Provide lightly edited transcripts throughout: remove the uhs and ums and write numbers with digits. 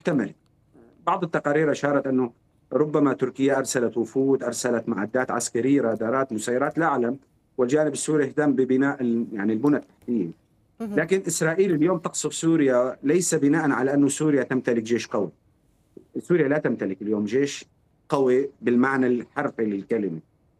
محتمل. بعض التقارير أشارت أنه ربما تركيا أرسلت وفود، أرسلت معدات عسكرية، رادارات، مسيرات، لا أعلم، والجانب السوري اهتم ببناء يعني البنى التحتية. لكن إسرائيل اليوم تقصف سوريا ليس بناء على أن سوريا تمتلك جيش قوي. سوريا لا تمتلك اليوم جيش قوي بالمعنى الحرفي للكلمة.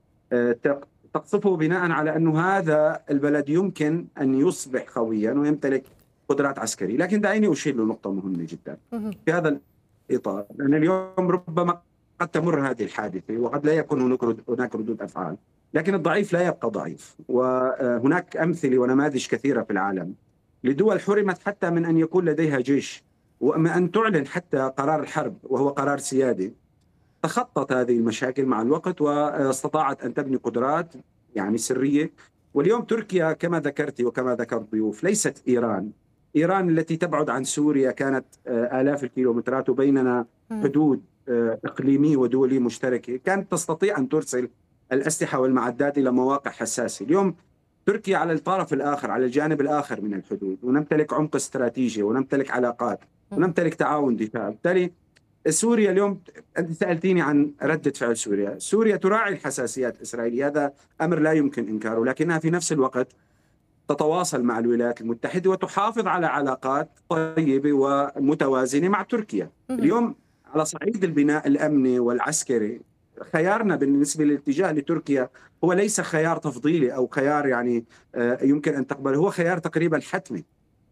تقصفه بناء على أن هذا البلد يمكن أن يصبح قويا ويمتلك قدرات عسكرية. لكن دعيني أشير لنقطة مهمة جدا في هذا الإطار، لأن اليوم ربما قد تمر هذه الحادثة وقد لا يكون هناك ردود أفعال، لكن الضعيف لا يبقى ضعيف. وهناك أمثلة ونماذج كثيرة في العالم لدول حرمت حتى من أن يكون لديها جيش ومن أن تعلن حتى قرار الحرب وهو قرار سيادي. تخطت هذه المشاكل مع الوقت واستطاعت أن تبني قدرات يعني سرية. واليوم تركيا كما ذكرت وكما ذكرت ضيوف ليست إيران التي تبعد عن سوريا كانت آلاف الكيلومترات وبيننا حدود إقليمية ودولية مشتركة، كانت تستطيع أن ترسل الأسلحة والمعدات إلى مواقع حساسة. اليوم تركيا على الطرف الآخر، على الجانب الآخر من الحدود، ونمتلك عمق استراتيجي ونمتلك علاقات ونمتلك تعاون دفاعي. بالتالي سوريا اليوم، أنت سألتيني عن ردة فعل سوريا تراعي الحساسيات الإسرائيلية، هذا أمر لا يمكن إنكاره، لكنها في نفس الوقت تتواصل مع الولايات المتحدة وتحافظ على علاقات طيبة ومتوازنة مع تركيا. اليوم على صعيد البناء الأمني والعسكري خيارنا بالنسبة للاتجاه لتركيا هو ليس خيار تفضيلي أو خيار يعني يمكن أن تقبله، هو خيار تقريبا حتمي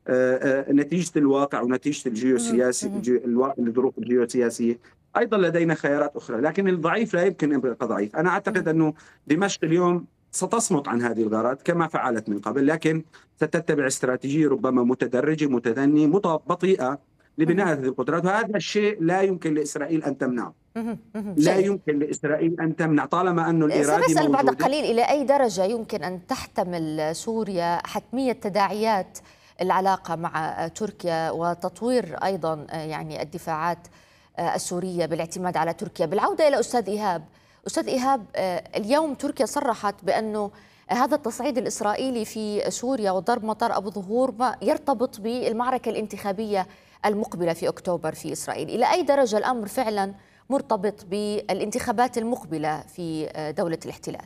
نتيجة الواقع ونتيجة الجيوسياسي، الظروف الجيوسياسية. أيضا لدينا خيارات أخرى، لكن الضعيف لا يمكن أن يبقى ضعيف. أنا أعتقد أنه دمشق اليوم ستصمت عن هذه الغارات كما فعلت من قبل، لكن ستتبع استراتيجية ربما متدرجة متدنية بطيئة لبناء هذه القدرات، وهذا الشيء لا يمكن لإسرائيل أن تمنعه. لا يمكن لإسرائيل أن تمنع طالما أنه الإرادة سأسأل بعد قليل إلى أي درجة يمكن أن تحتمل سوريا حتمية تداعيات العلاقة مع تركيا وتطوير أيضا يعني الدفاعات السورية بالاعتماد على تركيا. بالعودة إلى أستاذ إيهاب، اليوم تركيا صرحت بأنه هذا التصعيد الإسرائيلي في سوريا وضرب مطار أبو ظهور ما يرتبط بالمعركة الانتخابية المقبلة في أكتوبر في إسرائيل. إلى أي درجة الأمر فعلا مرتبط بالانتخابات المقبلة في دولة الاحتلال؟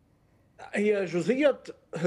هي جزئية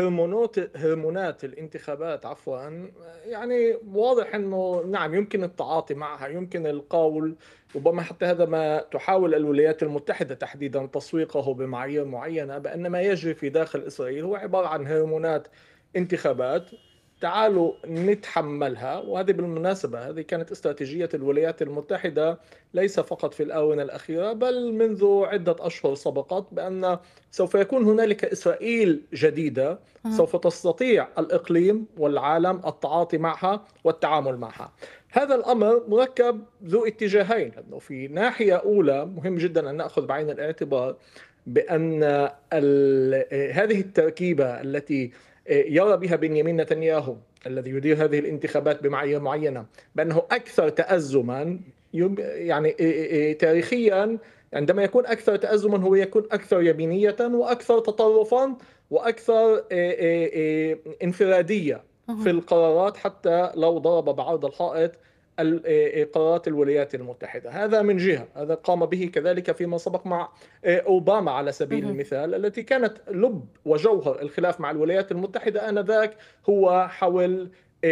هرمونات الانتخابات يعني واضح أنه نعم يمكن التعاطي معها، يمكن القول، ربما حتى هذا ما تحاول الولايات المتحدة تحديدا تسويقه بمعايير معينة، بأن ما يجري في داخل إسرائيل هو عبارة عن هرمونات انتخابات، تعالوا نتحملها. وهذه بالمناسبة هذه كانت استراتيجية الولايات المتحدة ليس فقط في الآونة الأخيرة بل منذ عدة أشهر سبقت، بأن سوف يكون هنالك إسرائيل جديدة سوف تستطيع الإقليم والعالم التعاطي معها والتعامل معها. هذا الأمر مركب ذو اتجاهين، لأنه في ناحية أولى مهم جدا أن نأخذ بعين الاعتبار بأن هذه التركيبة التي يرى بها بنيامين نتنياهو الذي يدير هذه الانتخابات بمعايير معينة بأنه أكثر تأزما، يعني تاريخيا عندما يكون أكثر تأزما هو يكون أكثر يمينية وأكثر تطرفا وأكثر انفرادية في القرارات، حتى لو ضرب بعرض الحائط قرارات الولايات المتحدة. هذا من جهة، هذا قام به كذلك فيما سبق مع أوباما على سبيل المثال، التي كانت لب وجوهر الخلاف مع الولايات المتحدة آنذاك هو حول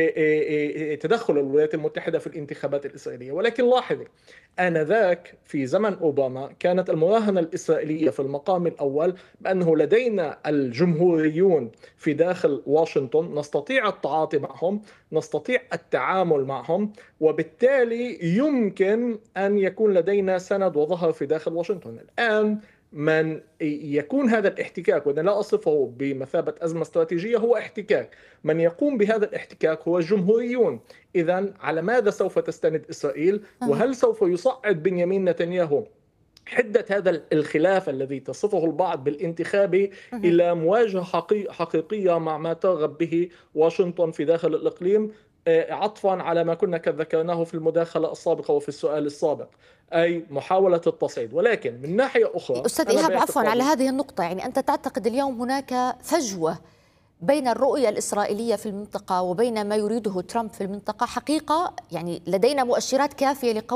تدخل الولايات المتحدة في الانتخابات الإسرائيلية. ولكن لاحظوا آنذاك في زمن أوباما كانت المراهنة الإسرائيلية في المقام الأول بأنه لدينا الجمهوريون في داخل واشنطن، نستطيع التعاطي معهم، نستطيع التعامل معهم، وبالتالي يمكن أن يكون لدينا سند وظهر في داخل واشنطن. الآن من يكون هذا الاحتكاك، وأنا لا أصفه بمثابة أزمة استراتيجية، هو احتكاك، من يقوم بهذا الاحتكاك هو الجمهوريون. إذن على ماذا سوف تستند إسرائيل؟ وهل سوف يصعد بنيامين نتنياهو حدة هذا الخلاف الذي تصفه البعض بالانتخابي إلى مواجهة حقيقية مع ما ترغب به واشنطن في داخل الإقليم، عطفا على ما كنا قد ذكرناه في المداخلة السابقة وفي السؤال السابق، أي محاولة التصعيد. ولكن من ناحية أخرى أستاذ إيهاب، عفوا على هذه النقطة، يعني أنت تعتقد اليوم هناك فجوة بين الرؤية الإسرائيلية في المنطقة وبين ما يريده ترامب في المنطقة؟ حقيقة يعني لدينا مؤشرات كافية لقول